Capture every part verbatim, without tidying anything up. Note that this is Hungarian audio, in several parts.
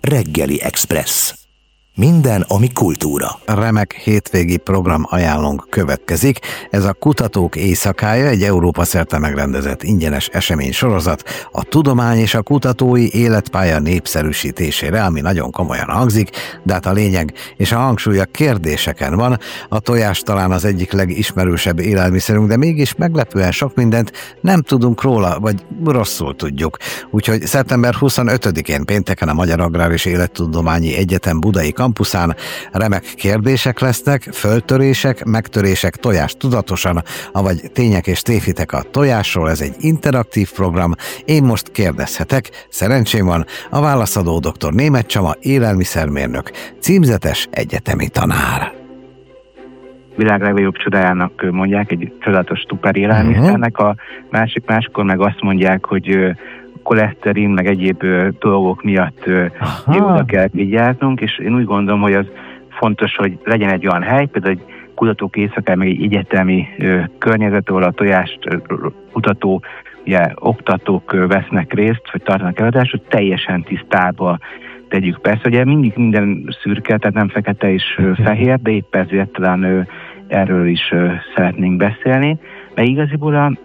Reggeli Express. Minden, ami kultúra. Remek hétvégi program ajánlónk következik. Ez a Kutatók Éjszakája, egy Európa szerte megrendezett ingyenes esemény sorozat a tudomány és a kutatói életpálya népszerűsítésére, ami nagyon komolyan hangzik, de hát a lényeg és a hangsúly a kérdéseken van. A tojás talán az egyik legismerősebb élelmiszerünk, de mégis meglepően sok mindent nem tudunk róla, vagy rosszul tudjuk. Úgyhogy szeptember huszonötödikén pénteken a Magyar Agrár és Élettudományi Egyetem budai kampuszán remek kérdések lesznek, föltörések, megtörések, tojás tudatosan, avagy tények és tévhitek a tojásról. Ez egy interaktív program. Én most kérdezhetek, szerencsém van, a válaszadó dr. Németh Csama, élelmiszermérnök, címzetes egyetemi tanár. Világ legjobb csodájának mondják, egy csodálatos szuper élelmiszernek, a másik máskor meg azt mondják, hogy koleszterin, meg egyéb ö, dolgok miatt ö, oda kell vigyáznunk, és én úgy gondolom, hogy az fontos, hogy legyen egy olyan hely, például egy kutatók éjszakája, meg egy egyetemi ö, környezet, ahol a tojást ö, kutató, ugye, oktatók ö, vesznek részt, vagy tartanak előadást, hogy teljesen tisztába tegyük. Persze, ugye mindig minden szürke, tehát nem fekete és ö, fehér, de épp ezért talán ö, erről is ö, szeretnénk beszélni, mert igaziból a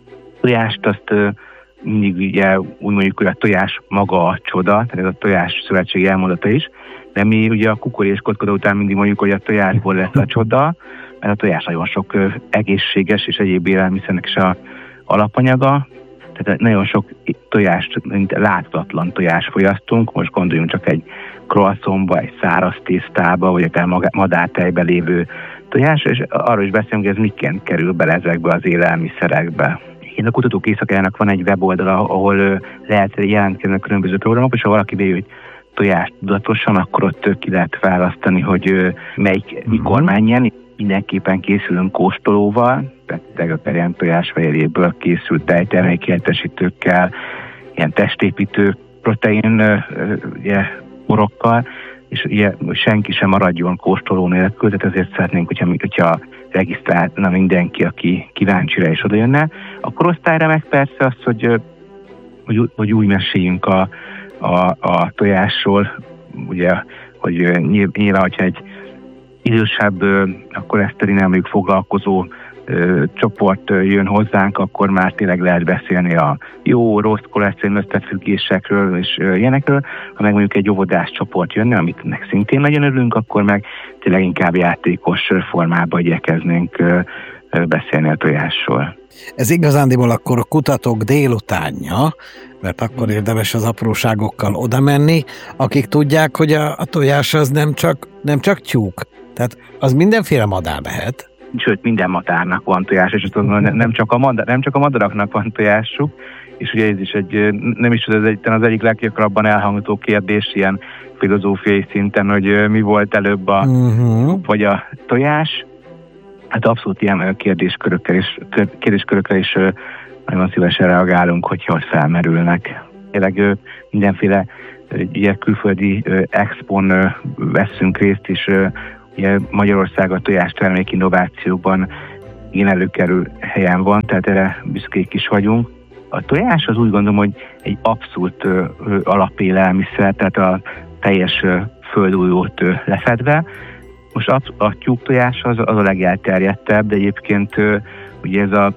tojást azt ö, mindig ugye úgy mondjuk, hogy a tojás maga a csoda, tehát ez a tojás szövetség elmondata is, de mi ugye a kukoréskockoda után mindig mondjuk, hogy a tojásból lesz a csoda, mert a tojás nagyon sok ö, egészséges és egyéb élelmiszernek is a alapanyaga, tehát nagyon sok tojást, láthatatlan tojást fogyasztunk, most gondoljunk csak egy croissantba, egy száraz tésztába, vagy akár madártejbe lévő tojás, és arról is beszélünk, hogy ez miként kerül bele ezekbe az élelmiszerekbe. Én a Kutatók Éjszakájának van egy weboldala, ahol lehet jelentkezni a különböző programok, és ha valaki vél, hogy tojást tudatosan, akkor ott ki lehet választani, hogy melyik, mikor menjen. Mindenképpen készülünk kóstolóval, tehát a ilyen tojásfehérjéből készült tejtermék helyettesítőkkel, ilyen testépítő protein ugye, porokkal, és ugye senki sem maradjon kóstoló nélkül, tehát ezért szeretnénk, hogyha, hogyha regisztrálna mindenki, aki kíváncsira is odajönne. A korosztályra meg persze az, hogy, hogy, hogy úgy meséljünk a, a, a tojásról, ugye, hogy nyilván, hogyha egy idősebb, a koleszterinnel mondjuk foglalkozó ö, csoport jön hozzánk, akkor már tényleg lehet beszélni a jó, rossz koleszterin összefüggésekről és ö, ilyenekről. Ha meg mondjuk egy óvodás csoport jönne, amit meg szintén nagyon örülünk, akkor meg tényleg inkább játékos formában igyekeznénk ö, ö, beszélni a tojásról. Ez igazándiból akkor a kutatók délutánja, mert akkor érdemes az apróságokkal oda menni, akik tudják, hogy a, a tojás az nem csak, nem csak tyúk, tehát az mindenféle madár lehet. Sőt, minden madárnak van tojás, és nem csak a, madár, nem csak a madaraknak van tojásuk, és ugye ez is egy, nem is ez egy, az egyik leggyakrabban elhangzó kérdés ilyen filozófiai szinten, hogy mi volt előbb a uh-huh. vagy a tojás. Hát abszolút ilyen kérdéskörökkel is, kérdéskörökkel is nagyon szívesen reagálunk, hogyha ott felmerülnek. Tényleg mindenféle ugye, külföldi expon veszünk részt, és ugye Magyarország a tojástermék innovációban igen előkerül helyen van, tehát erre büszkék is vagyunk. A tojás az úgy gondolom, hogy egy abszolút alapélelmiszer, tehát a teljes földújót lefedve. Most a, a tyúktojás az, az a legelterjedtebb, de egyébként ugye ez a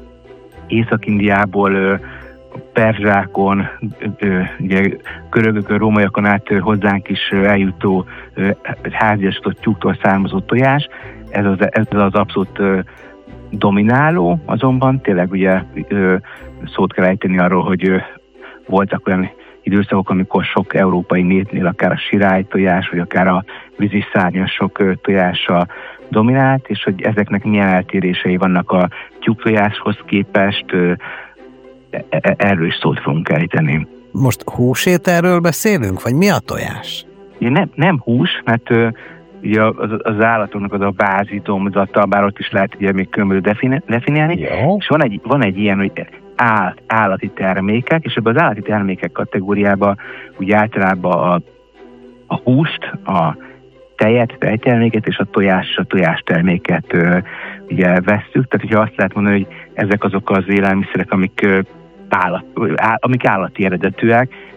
Észak-Indiából perzsákon, ugye görögökön, rómaiakon át hozzánk is eljutó háziasított tyúktól származó tojás, ez az, ez az abszolút domináló, azonban tényleg ugye szót kell ejteni arról, hogy voltak olyan időszakok, amikor sok európai népnél akár a sirálytojás, vagy akár a víziszárnyasok tojása dominált, és hogy ezeknek milyen eltérései vannak a tyúktojáshoz képest, erről is szót fogunk ejteni. Most húsételről beszélünk, vagy mi a tojás? Ja, nem, nem hús, mert ugye az, az állatoknak az a bázidomzata, bár ott is lehet ugye még különböző definiálni, jó. És van egy, van egy ilyen, hogy áll, állati termékek, és ebben az állati termékek kategóriában úgy általában a, a húst, a tejet, tejterméket és a tojás, a tojásterméket ö, ugye vesszük. Tehát ugye azt lehet mondani, hogy ezek azok az élelmiszerek, amik, ö, állat, áll, amik állati eredetűek, tehát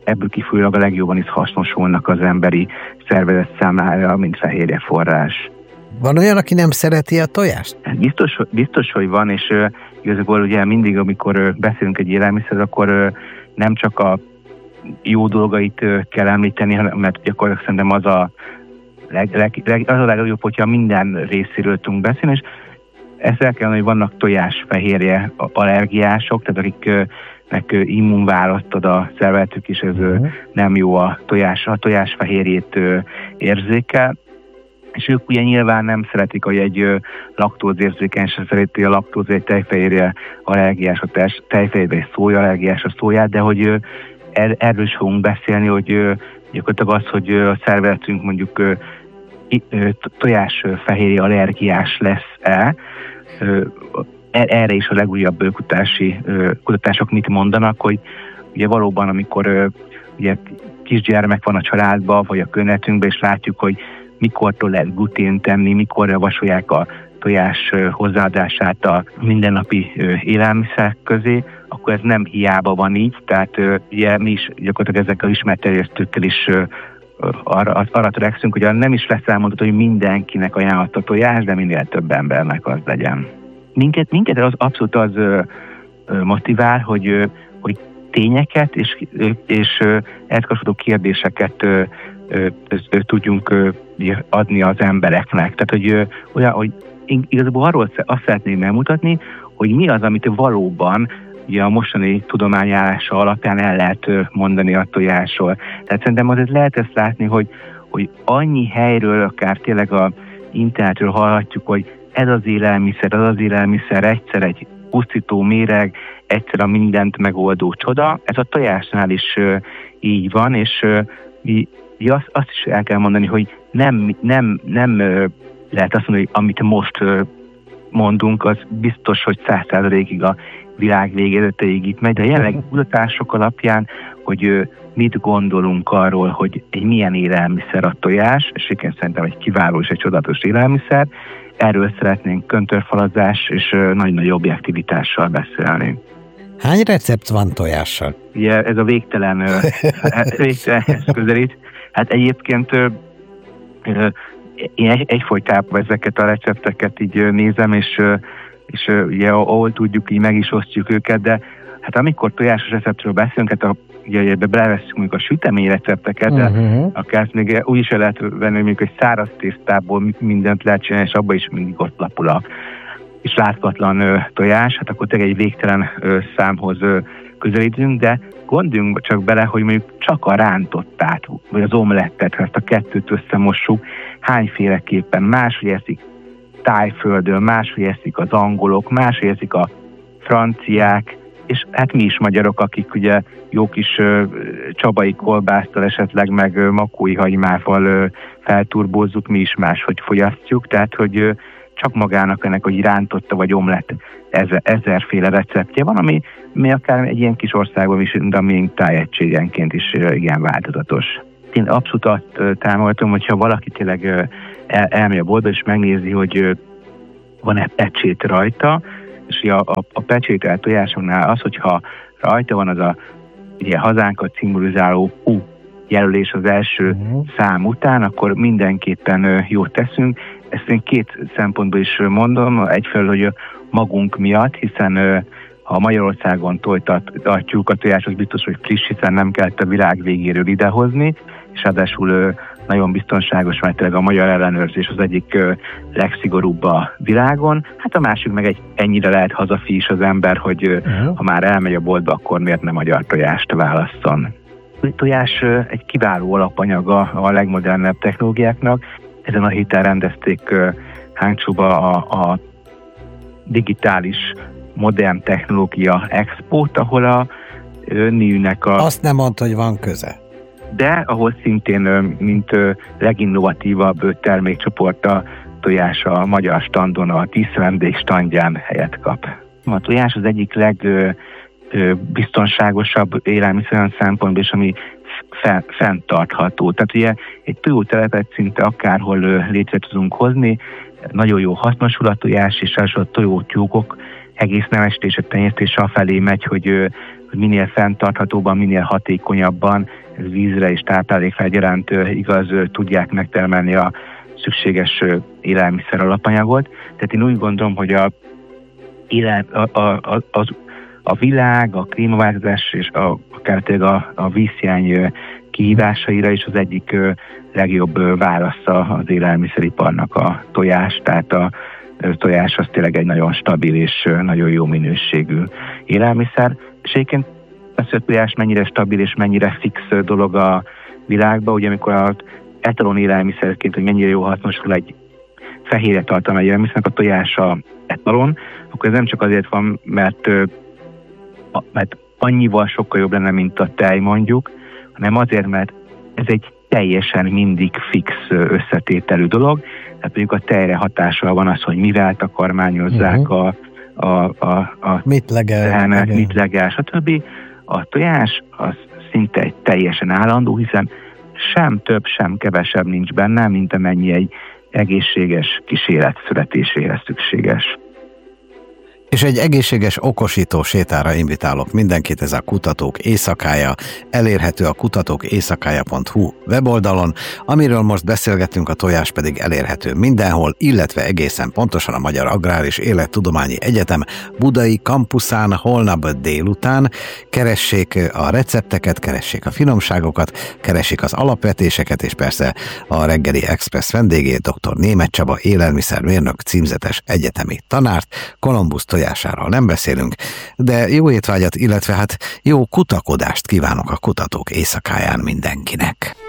ebből kifolyólag a legjobban is hasznosulnak az emberi szervezet számára, mint fehérje forrás. Van olyan, aki nem szereti a tojást? Biztos, biztos hogy van, és uh, igazából ugye mindig, amikor uh, beszélünk egy élelmiszerről, akkor uh, nem csak a jó dolgait uh, kell említeni, mert gyakorlatilag szerintem az a, leg, leg, leg, az a legjobb, hogyha minden részéről tudunk beszélni, és ezt el kell mondani, hogy vannak tojásfehérje allergiások, tehát akiknek uh, immunválasztod a szervezetük, és ez uh, nem jó a tojás, a tojásfehérjét uh, érzékel. És ők ugye nyilván nem szeretik, hogy egy ö, laktózérzékeny se szereti a laktóz, egy tejfehérje allergiás, a tejfehérje egy szója allergiás a szóját, de hogy ö, er, erről is fogunk beszélni, hogy ö, gyakorlatilag az, hogy ö, a szervezetünk mondjuk ö, ö, tojásfehérje allergiás lesz-e, ö, erre is a legújabb kutatási, ö, kutatások mit mondanak, hogy ugye valóban, amikor ö, ugye kisgyermek van a családban, vagy a környezetünkben, és látjuk, hogy mikortól lehet glutént tenni, mikor javasolják a tojás hozzáadását a mindennapi élelmiszerek közé, akkor ez nem hiába van így, tehát ugye mi is gyakorlatilag ezekkel az ismertterjesztőkkel is arra, arra törekszünk, hogy nem is lesz elmondható, hogy mindenkinek ajánlott a tojás, de minél több embernek az legyen. Minket, minket az abszolút az motivál, hogy, hogy tényeket és, és ehhez kapcsolódó kérdéseket tudjunk adni az embereknek. Tehát, hogy olyan, hogy igazából arról azt szeretném megmutatni, hogy mi az, amit valóban ugye a mostani tudományállása alapján el lehet mondani a tojásról. Tehát szerintem azért lehet ezt látni, hogy, hogy annyi helyről, akár tényleg a internetről hallhatjuk, hogy ez az élelmiszer, az az élelmiszer egyszer egy pusztító méreg, egyszer a mindent megoldó csoda. Ez a tojásnál is így van, és mi Ja, azt, azt is el kell mondani, hogy nem, nem, nem lehet azt mondani, hogy amit most mondunk, az biztos, hogy száz százalékig a világ végéleteig itt megy, de jelenleg kutatások alapján, hogy mit gondolunk arról, hogy egy milyen élelmiszer a tojás, és igen, szerintem egy kiváló és egy csodatos élelmiszer, erről szeretnénk köntörfalazás és nagy-nagy objektivitással beszélni. Hány recept van tojással? Ugye ez a végtelen, végtelenhez közelít. Hát egyébként ö, ö, én egy, egyfolytában ezeket a recepteket így ö, nézem, és, ö, és ö, ugye ahol tudjuk, így meg is osztjuk őket, de hát amikor tojásos receptről beszélünk, hát a, ugye ebbe beleveszünk mondjuk a sütemény recepteket, de uh-huh. akár még úgy is el lehet venni, hogy mondjuk egy száraz tésztából mindent lehet csinálni, és abban is mindig ott lapul a és láthatatlan ö, tojás, hát akkor tényleg egy végtelen ö, számhoz ö, közelítünk, de gondoljunk csak bele, hogy mondjuk csak a rántottát, vagy az omlettet, ha ezt a kettőt összemossuk, hányféleképpen máshogy eszik Tájföldön, máshogy eszik az angolok, máshogy eszik a franciák, és hát mi is magyarok, akik ugye jó kis ö, csabai kolbásztal esetleg, meg ö, makói hagymával ö, felturbózzuk, mi is máshogy fogyasztjuk, tehát hogy ö, csak magának ennek, hogy rántotta vagy omlett ezer, ezerféle receptje van, ami mi akár egy ilyen kis országban is, de még tájegységenként is igen változatos. Én abszolút azt támogatom, hogyha valaki tényleg el, elmegy a boltba és megnézi, hogy van-e pecsét rajta, és a, a, a pecsételt tojásoknál az, hogyha rajta van az a ugye, hazánkat szimbolizáló U jelölés az első uh-huh. szám után, akkor mindenképpen jót teszünk. Ezt én két szempontból is mondom, egyfelől, hogy magunk miatt, hiszen ha Magyarországon tojtatjuk a tojás, az biztos, hogy friss, hiszen nem kellett a világ végéről idehozni, és ráadásul nagyon biztonságos, mert tényleg a magyar ellenőrzés az egyik legszigorúbb a világon. Hát a másik meg egy ennyire lehet hazafi is az ember, hogy uh-huh. ha már elmegy a boltba, akkor miért nem magyar tojást válasszon. A tojás egy kiváló alapanyaga a legmodernebb technológiáknak. Ezen a héten rendezték Hangzhouba a, a digitális modern technológia expót, ahol a NIU-nek a... Azt nem mondta, hogy van köze. De ahol szintén, mint leginnovatívabb termékcsoport a tojás a magyar standon a tíz vendég standján helyet kap. A tojás az egyik legbiztonságosabb élelmiszer szempontból, és ami fenntartható. Tehát ugye egy tojótelepet szinte akárhol létre tudunk hozni, nagyon jó hasznosul a tojás, és a tojótyúkok egész nemesítése, tenyésztése afelé megy, hogy, hogy minél fenntarthatóban, minél hatékonyabban, ez vízre és táplálékra egyaránt igaz, tudják megtermelni a szükséges élelmiszer alapanyagot. Tehát én úgy gondolom, hogy a, a, a, az, a világ, a klímaváltozás és a, akár tényleg a, a vízhiány kihívásaira is az egyik legjobb válasza az élelmiszeriparnak a tojás, tehát a tojás az tényleg egy nagyon stabil és nagyon jó minőségű élelmiszer. És egyébként az, hogy a tojás mennyire stabil és mennyire fix dolog a világban, ugye amikor az etalon élelmiszerként, hogy mennyire jó hasznosul egy fehérje tartalmú élelmiszernek, a tojás a etalon, akkor ez nem csak azért van, mert, mert annyival sokkal jobb lenne, mint a tej mondjuk, hanem azért, mert ez egy teljesen mindig fix összetételű dolog. Tehát mondjuk a tejre hatással van az, hogy mivel takarmányozzák uh-huh. a, a, a, a mit legel, tehenet, mit legel, stb. A tojás az szinte egy teljesen állandó, hiszen sem több, sem kevesebb nincs benne, mint amennyi egy egészséges kísérlet születéséhez szükséges. És egy egészséges okosító sétára invitálok mindenkit, ez a Kutatók Éjszakája, elérhető a kutatók éjszakája pont hu weboldalon, amiről most beszélgettünk, a tojás pedig elérhető mindenhol, illetve egészen pontosan a Magyar Agrár és Élettudományi Egyetem budai kampuszán holnap délután. Keressék a recepteket, keressék a finomságokat, keressék az alapvetéseket, és persze a reggeli Express vendégét, dr. Németh Csaba élelmiszermérnök, címzetes egyetemi tanárt. Kolumbusz tojásáról nem beszélünk, de jó étvágyat, illetve hát jó kutakodást kívánok a Kutatók Éjszakáján mindenkinek.